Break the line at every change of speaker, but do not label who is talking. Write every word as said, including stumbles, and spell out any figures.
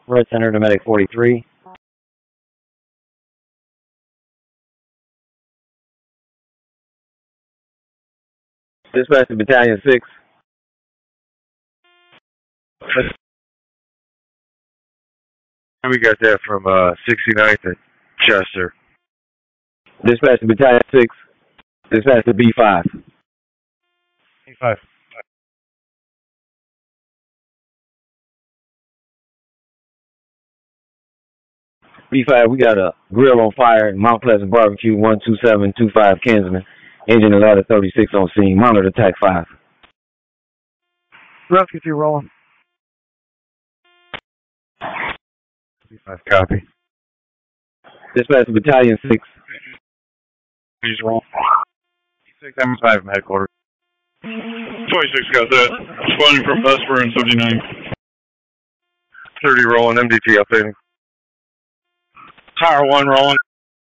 Red Center to Medic forty-three. Dispatch to Battalion six.
We got that from uh, sixty-ninth at Chester.
Dispatch to Battalion six. Dispatch to B five.
B five.
B five, we got a grill on fire in Mount Pleasant Barbecue, one two seven two five Kinsman. Engine and ladder thirty-six on scene. Monitor attack five.
Rescue two rolling. B five, copy.
Dispatch to Battalion six.
Please roll. six M five from headquarters.
twenty-six got that. Responding from Vesper and seventy-nine.
thirty rolling, M D T updating.
Tower one rolling.